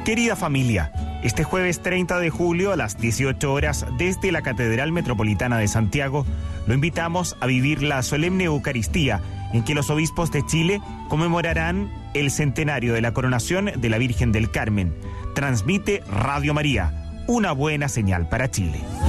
Querida familia, este jueves 30 de julio a las 18 horas desde la Catedral Metropolitana de Santiago, lo invitamos a vivir la solemne Eucaristía en que los obispos de Chile conmemorarán el centenario de la coronación de la Virgen del Carmen. Transmite Radio María, una buena señal para Chile.